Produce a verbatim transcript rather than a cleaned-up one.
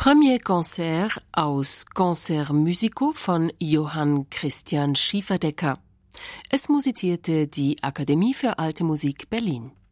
Premier Concert aus Concerts Musicaux von Johann Christian Schieferdecker. Es musizierte die Akademie für Alte Musik Berlin.